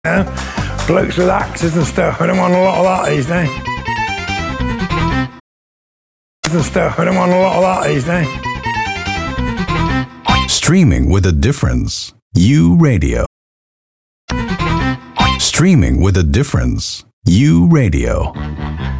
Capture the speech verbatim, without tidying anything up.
know? Blokes with axes and stuff. I don't want a lot of that these days. And stuff. I don't want a lot of that these days. Streaming with a difference. U Radio. Streaming with a difference. U Radio.